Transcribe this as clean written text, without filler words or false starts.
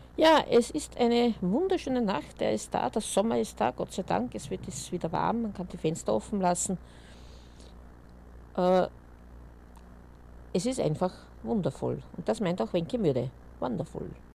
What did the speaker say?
Ja, es ist eine wunderschöne Nacht. Der ist da, der Sommer ist da, Gott sei Dank. Es wird jetzt wieder warm, man kann die Fenster offen lassen. Äh, Es ist einfach wundervoll. Und das meint auch Wenke Mürde. Wonderful.